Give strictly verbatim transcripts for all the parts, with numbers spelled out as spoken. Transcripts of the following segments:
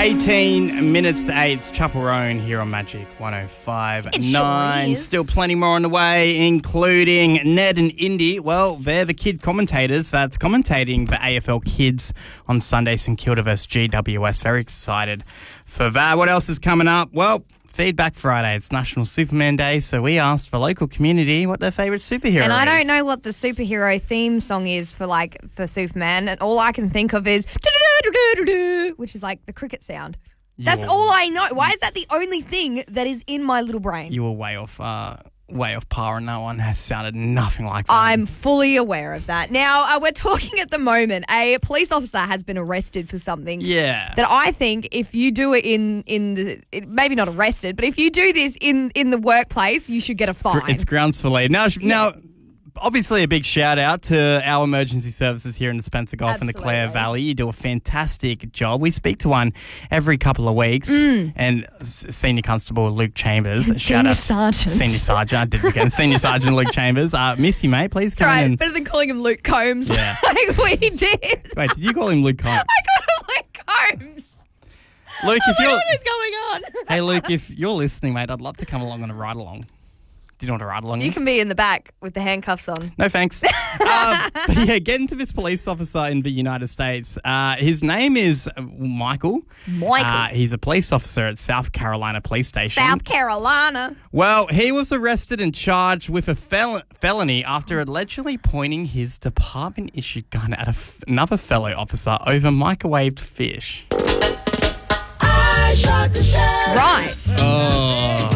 eighteen minutes to eight. It's Chapel Roan here on Magic one oh five point nine. Sure Still plenty more on the way, including Ned and Indy. Well, they're the kid commentators that's commentating the A F L Kids on Sunday, St Kilda versus G W S. Very excited for that. What else is coming up? Well, Feedback Friday. It's National Superman Day, so we asked the local community what their favourite superhero And I is. don't know what the superhero theme song is for like for Superman, and all I can think of is which is like the cricket sound. That's You're- all I know. Why is that the only thing that is in my little brain? You were way off, uh, way off par, and no one has sounded nothing like that. I'm fully aware of that. Now, uh, we're talking at the moment, a police officer has been arrested for something Yeah. that I think if you do it in, in the, it, maybe not arrested, but if you do this in, in the workplace, you should get a fine. It's grounds for leave. Now, sh- now, obviously, a big shout out to our emergency services here in the Spencer Gulf and the Clare Absolutely. Valley. You do a fantastic job. We speak to one every couple of weeks, and S- Senior Constable Luke Chambers. And shout Senior out, Sergeant. Senior Sergeant. I did it again. Senior Sergeant Luke Chambers. Uh, miss you, mate. Please That's come right. in. It's better than calling him Luke Combs Yeah. like we did. Wait, did you call him Luke Combs? I got him Luke Combs. Luke, if Oh my you're God, what is going on? hey Luke, if you're listening, mate, I'd love to come along on a ride along. Do you know what a ride along You is? can be in the back with the handcuffs on. No thanks. um, but yeah, getting to this police officer in the United States. Uh, his name is Michael. Michael. Uh, he's a police officer at South Carolina Police Station. South Carolina. Well, he was arrested and charged with a fel- felony after allegedly pointing his department-issued gun at a f- another fellow officer over microwaved fish. Right. Oh.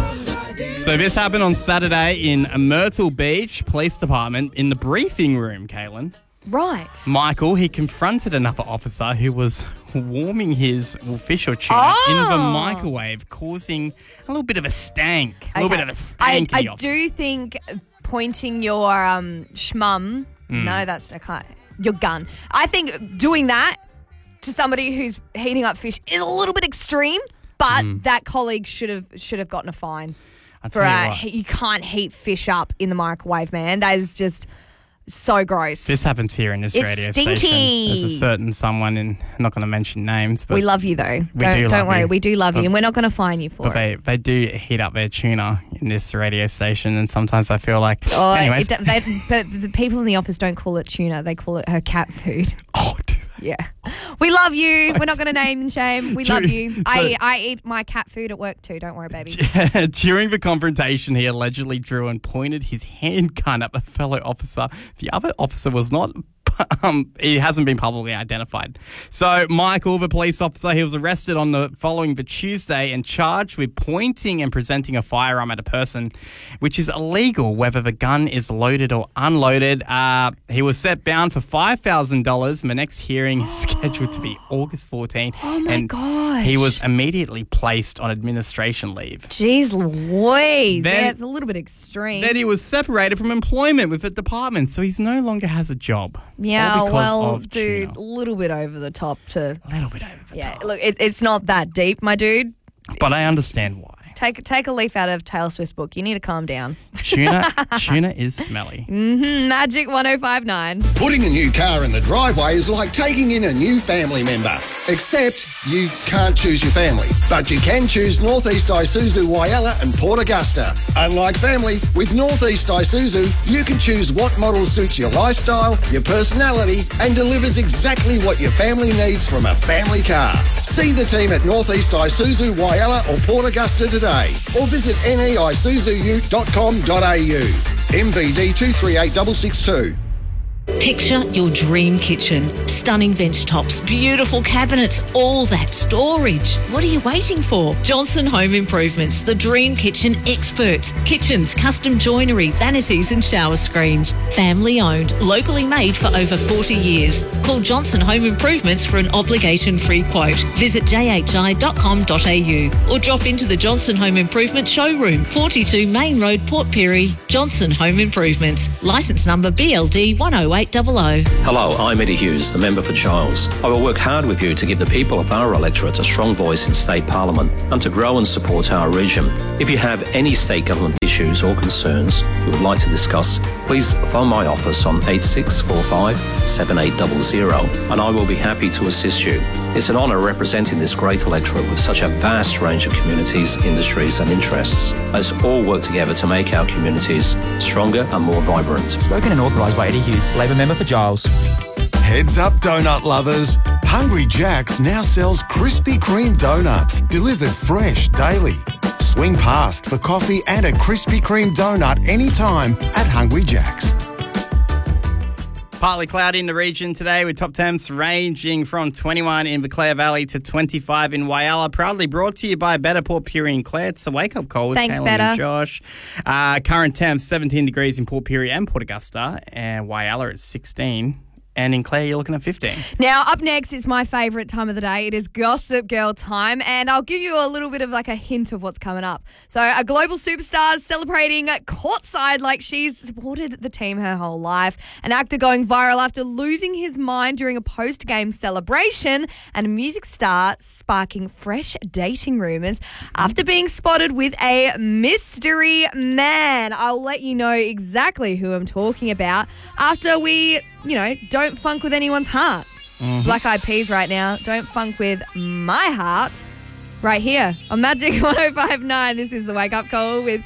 So this happened on Saturday in Myrtle Beach Police Department in the briefing room, Kaylin. Right. Michael, he confronted another officer who was warming his fish or tuna in the Oh. microwave, causing a little bit of a stank. A little Okay. bit of a stank. I, in the I office. do think pointing your um, schmum, Hmm. no, that's, I can't, your gun. I think doing that to somebody who's heating up fish is a little bit extreme, but Hmm. that colleague should have should have gotten a fine. I'll For tell you uh, what. he- you can't heat fish up in the microwave, man. That is just so gross. This happens here in this It's radio stinky. station. There's a certain someone, in, I'm not going to mention names, but we love you though. We don't do don't love worry, you. we do love But- you, and we're not going to fine you for but it. they, they do heat up their tuna in this radio station, and sometimes I feel like. Oh, anyways. it, they, but the people in the office don't call it tuna; they call it her cat food. oh, dude. Yeah, we love you. We're not going to name and shame. We love True. you. So- I I eat my cat food at work too. Don't worry, baby. During the confrontation, he allegedly drew and pointed his handgun at a fellow officer. The other officer was not. Um, he hasn't been publicly identified. So, Michael, the police officer, he was arrested on the following the Tuesday and charged with pointing and presenting a firearm at a person, which is illegal whether the gun is loaded or unloaded. Uh, he was set bound for five thousand dollars. And the next hearing is scheduled to be August fourteenth. Oh my and gosh. He was immediately placed on administration leave. Jeez Louise. Then- yeah, it's a little bit extreme. Then he was separated from employment with the department, so he's no longer has a job. yeah, All because well, of dude, tuna. a little bit over the top to. A little bit over the Yeah, top. look, it, it's not that deep, my dude. But I understand why. Take take a leaf out of Taylor Swift's book. You need to calm down. Tuna, tuna is smelly. Mm-hmm. Magic one oh five point nine. Putting a new car in the driveway is like taking in a new family member. Except you can't choose your family, but you can choose Northeast Isuzu Wyala and Port Augusta. Unlike family, with Northeast Isuzu, you can choose what model suits your lifestyle, your personality, and delivers exactly what your family needs from a family car. See the team at Northeast Isuzu Wyala or Port Augusta today, or visit n e isuzu ute dot com dot a u. M V D two three eight six six two. Picture your dream kitchen. Stunning bench tops, beautiful cabinets, all that storage. What are you waiting for? Johnson Home Improvements, the dream kitchen experts. Kitchens, custom joinery, vanities and shower screens. Family owned, locally made for over forty years. Call Johnson Home Improvements for an obligation-free quote. Visit j h i dot com dot a u or drop into the Johnson Home Improvement showroom, forty-two Main Road, Port Pirie. Johnson Home Improvements. Licence number B L D one oh eight double oh. Hello, I'm Eddie Hughes, the member for Giles. I will work hard with you to give the people of our electorate a strong voice in state parliament and to grow and support our region. If you have any state government issues or concerns you would like to discuss, please phone my office on eight six four five seven eight zero zero and I will be happy to assist you. It's an honour representing this great electorate with such a vast range of communities, industries and interests. Let's all work together to make our communities stronger and more vibrant. Spoken and authorised by Eddie Hughes, Labor member for Giles. Heads up, donut lovers. Hungry Jack's now sells Krispy Kreme donuts, delivered fresh daily. Swing past for coffee and a Krispy Kreme donut anytime at Hungry Jack's. Partly cloudy in the region today with top temps ranging from twenty-one in the Clare Valley to twenty-five in Whyalla. Proudly brought to you by Better Port Pirie and Clare. It's a wake-up call with Thanks, Caitlin Better. and Josh. Uh, current temps seventeen degrees in Port Pirie and Port Augusta, and Whyalla at sixteen. And in Clare, you're looking at fifteen. Now, up next is my favourite time of the day. It is Gossip Girl time, and I'll give you a little bit of like a hint of what's coming up. So, a global superstar is celebrating courtside like she's supported the team her whole life. An actor going viral after losing his mind during a post-game celebration, and a music star sparking fresh dating rumours after being spotted with a mystery man. I'll let you know exactly who I'm talking about after we, you know, don't funk with anyone's heart. Mm-hmm. Black Eyed Peas right now. Don't funk with my heart. Right here on Magic one oh five point nine. This is the Wake Up Call with